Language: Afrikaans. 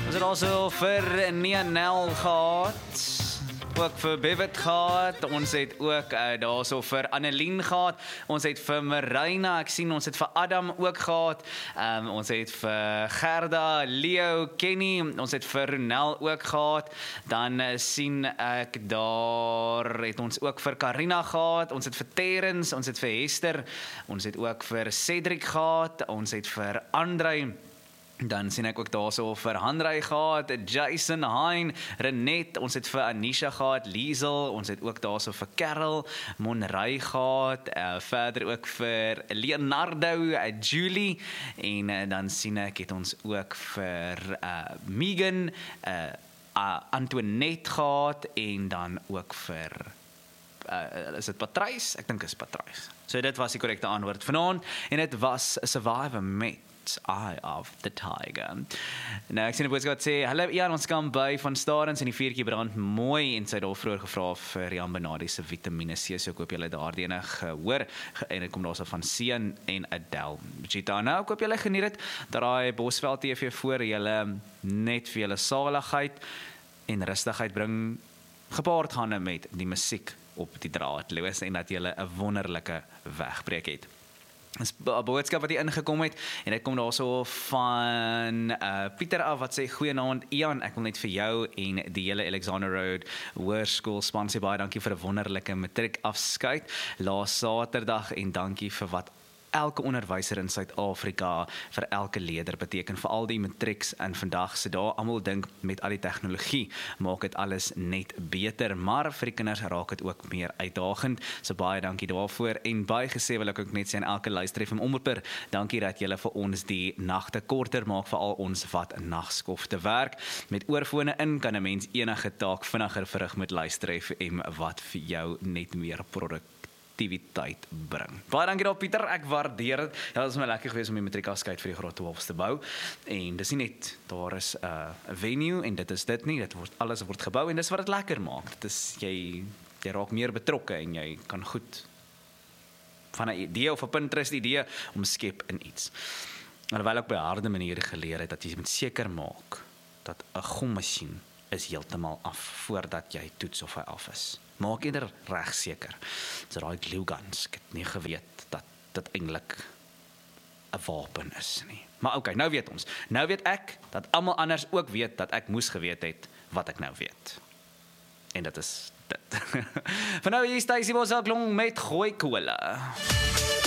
Ons het also vir Nianel gehad, ook vir Bevet gehad, ons het ook daarso vir Annelien gehad, ons het vir Marina, ek sien ons het vir Adam ook gehad, ons het vir Gerda, Leo, Kenny, ons het vir Ronel ook gehad, dan sien ek daar het ons ook vir Karina gehad, ons het vir Terrence, ons het vir Hester, ons het ook vir Cedric gehad, ons het vir Andrei, dan sien ek ook daarso vir Hanrey gehad, Jason, Hein, Renet, ons het vir Anisha gehad, Liesel, ons het ook daarso vir Carol, Monrey gehad, verder ook vir Leonardo, Julie, en dan sien ek het ons ook vir Megan, Antoinette gehad, en dan ook vir is dit Patrice? Ek dink is Patrice. So dit was die korrekte antwoord vanaand, en dit was Survivor met Eye of the Tiger. Nou, ek sien 'n boodskap wat sê, hallo Ian, ons kan by van Starens en die vuurtjie brand mooi, en sy het al vroeër gevra vir Jan Benadi se Vitamine C, so ek hoop julle daardie enig hoor, en dit kom daarso van Sian en Adele. Gitana, ek hoop julle geniet dit, dat daai Bosveld TV voor julle net vir julle saligheid en rustigheid bring, gepaard gaan met die musiek op die draadloos, en dat julle 'n wonderlike wegbreek het. Dis 'n boodskap wat hier ingekom het, en dit kom daarso van Pieter af, wat sê, goeienaand Ian, ek wil net vir jou en die hele Alexander Road Hoërskool span sê baie dankie vir 'n wonderlike matriek afskeid laas Saterdag, en dankie vir wat elke onderwyser in Suid-Afrika vir elke leerder beteken, vir al die matrieks in vandag se dae. Almal dink met al die tegnologie maak dit alles net beter, maar vir die kinders raak dit ook meer uitdagend. So baie dankie daarvoor, en baie gesê wil ek ook net sê aan elke luisteraar van Omroeper, dankie dat julle vir ons die nagte korter maak, vir al ons wat nagskofte werk. Met oorfone in kan 'n mens enige taak vinniger verrig met Luister FM, wat vir jou net meer produktiwiteit bring. Baie dankie daar Pieter, ek waardeer dit. Ja, dit is my lekker geweest om die matriek afskeid vir die graad 12 te bou. En dis nie net daar is 'n venue en dit is dit nie, alles word gebou en dis wat dit lekker maak. Dit is jy raak meer betrokke en jy kan goed van 'n idee of 'n Pinterest idee omskep in iets. Alhoewel ek by harde maniere geleer het dat jy moet seker maak dat 'n gommasjien is heeltemal af voordat jy toets of hy af is. Maak eerder reg seker. So daai glue guns, ek het nie geweet dat dit eintlik 'n wapen is nie. Maar okay, nou weet ons. Nou weet ek dat almal anders ook weet dat ek moes geweet het wat ek nou weet. En dit is dit. Van nou hier is Stacey Bosselklong met Gooi Kola.